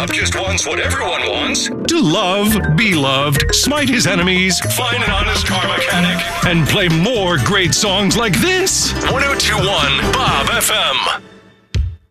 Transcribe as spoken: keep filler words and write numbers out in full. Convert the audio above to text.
Bob just wants what everyone wants. To love, be loved, smite his enemies, find an honest car mechanic, and play more great songs like this. one oh two point one Bob F M.